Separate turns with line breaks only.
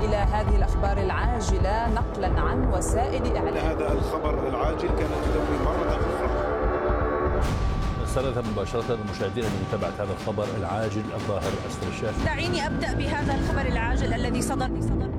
إلى هذه الأخبار العاجلة نقلا عن وسائل إعلام.
هذا الخبر العاجل كان تدوي مرة أخرى.
نستند مباشرة المشاهدين لمتابعة هذا الخبر العاجل الظاهر أسفل الشاشة.
دعيني أبدأ بهذا الخبر العاجل الذي صدر